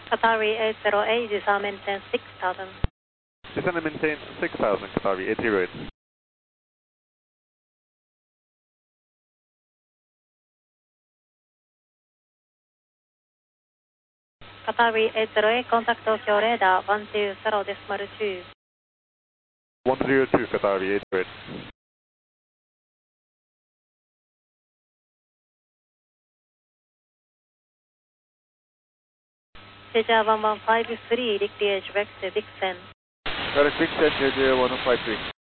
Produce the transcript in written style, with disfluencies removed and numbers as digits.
Qatari 808, descend maintain 6000. Descend and maintain 6000, Qatari 808. Qatari 808, contact Tokyo radar 120.2. 102, Qatari 808. JJ 1153, Lickliage Vector Vixen. Got a quick set, JJ 1153.